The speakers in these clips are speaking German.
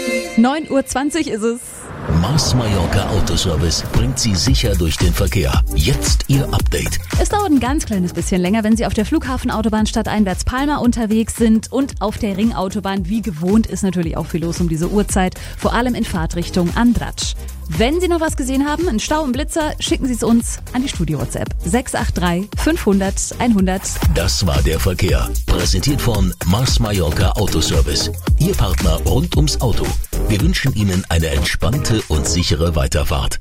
9:20 Uhr ist es. Mars Mallorca Autoservice bringt Sie sicher durch den Verkehr. Jetzt Ihr Update. Es dauert ein ganz kleines bisschen länger, wenn Sie auf der Flughafenautobahn stadteinwärts Palma unterwegs sind, und auf der Ringautobahn wie gewohnt ist natürlich auch viel los um diese Uhrzeit, vor allem in Fahrtrichtung Andratsch. Wenn Sie noch was gesehen haben, einen Stau, einen Blitzer, schicken Sie es uns an die Studio-WhatsApp 683 500 100. Das war der Verkehr. Präsentiert von Mars Mallorca Autoservice. Ihr Partner rund ums Auto. Wir wünschen Ihnen eine entspannte und sichere Weiterfahrt.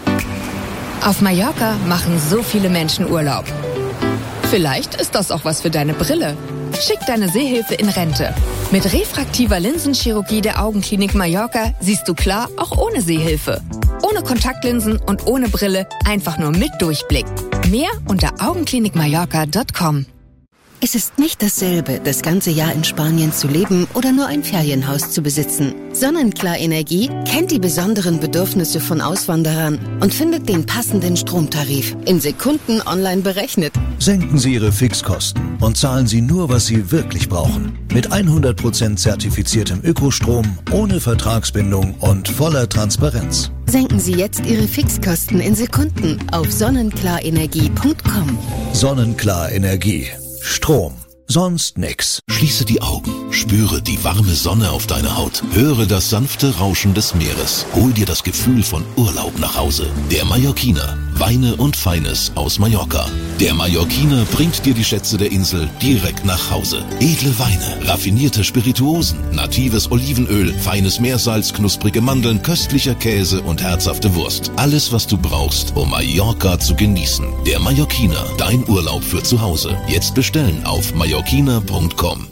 Auf Mallorca machen so viele Menschen Urlaub. Vielleicht ist das auch was für deine Brille. Schick deine Sehhilfe in Rente. Mit refraktiver Linsenchirurgie der Augenklinik Mallorca siehst du klar, auch ohne Sehhilfe. Ohne Kontaktlinsen und ohne Brille, einfach nur mit Durchblick. Mehr unter augenklinikmallorca.com. Es ist nicht dasselbe, das ganze Jahr in Spanien zu leben oder nur ein Ferienhaus zu besitzen. Sonnenklar Energie kennt die besonderen Bedürfnisse von Auswanderern und findet den passenden Stromtarif in Sekunden online berechnet. Senken Sie Ihre Fixkosten und zahlen Sie nur, was Sie wirklich brauchen. Mit 100% zertifiziertem Ökostrom, ohne Vertragsbindung und voller Transparenz. Senken Sie jetzt Ihre Fixkosten in Sekunden auf sonnenklarenergie.com. Sonnenklar Energie. Strom. Sonst nix. Schließe die Augen, spüre die warme Sonne auf deiner Haut, höre das sanfte Rauschen des Meeres, hol dir das Gefühl von Urlaub nach Hause. Der Mallorquiner, Weine und Feines aus Mallorca. Der Mallorquiner bringt dir die Schätze der Insel direkt nach Hause. Edle Weine, raffinierte Spirituosen, natives Olivenöl, feines Meersalz, knusprige Mandeln, köstlicher Käse und herzhafte Wurst. Alles, was du brauchst, um Mallorca zu genießen. Der Mallorquiner, dein Urlaub für zu Hause. Jetzt bestellen auf mallorquiner.com.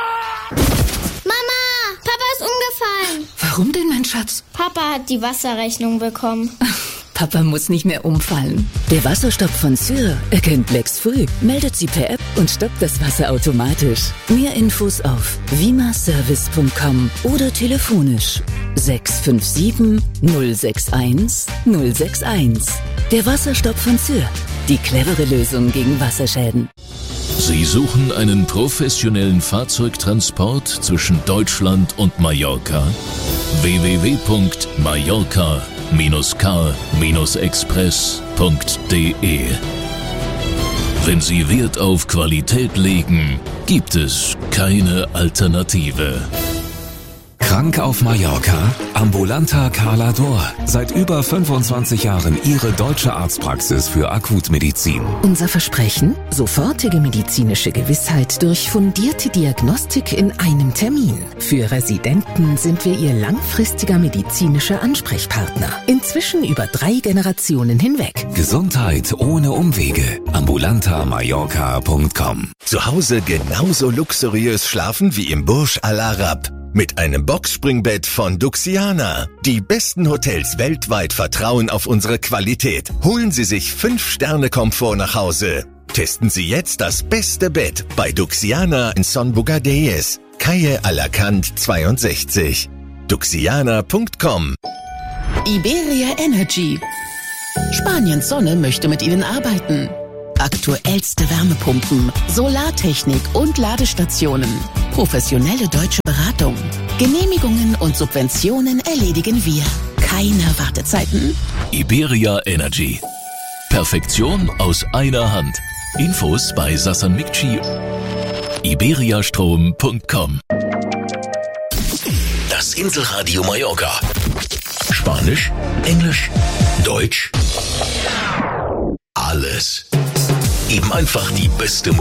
Mama, Papa ist umgefallen. Warum denn, mein Schatz? Papa hat die Wasserrechnung bekommen. Papa muss nicht mehr umfallen. Der Wasserstopp von Syr erkennt Lecks früh, meldet sie per App und stoppt das Wasser automatisch. Mehr Infos auf vimaservice.com oder telefonisch 657 061 061. Der Wasserstopp von Syr. Die clevere Lösung gegen Wasserschäden. Sie suchen einen professionellen Fahrzeugtransport zwischen Deutschland und Mallorca? www.mallorca-car-express.de. Wenn Sie Wert auf Qualität legen, gibt es keine Alternative. Krank auf Mallorca? Ambulanta Carlador. Seit über 25 Jahren Ihre deutsche Arztpraxis für Akutmedizin. Unser Versprechen? Sofortige medizinische Gewissheit durch fundierte Diagnostik in einem Termin. Für Residenten sind wir Ihr langfristiger medizinischer Ansprechpartner. Inzwischen über 3 Generationen hinweg. Gesundheit ohne Umwege. ambulantamallorca.com. Zu Hause genauso luxuriös schlafen wie im Burj Al Arab. Mit einem Boxspringbett von Duxiana. Die besten Hotels weltweit vertrauen auf unsere Qualität. Holen Sie sich 5-Sterne-Komfort nach Hause. Testen Sie jetzt das beste Bett bei Duxiana in Son Bogadelles, Calle Alacant 62. Duxiana.com. Iberia Energy. Spaniens Sonne möchte mit Ihnen arbeiten. Aktuellste Wärmepumpen, Solartechnik und Ladestationen. Professionelle deutsche Beratung. Genehmigungen und Subventionen erledigen wir. Keine Wartezeiten. Iberia Energy. Perfektion aus einer Hand. Infos bei Sassan Mikci. iberiastrom.com. Das Inselradio Mallorca. Spanisch, Englisch, Deutsch. Alles. Eben einfach die beste Musik.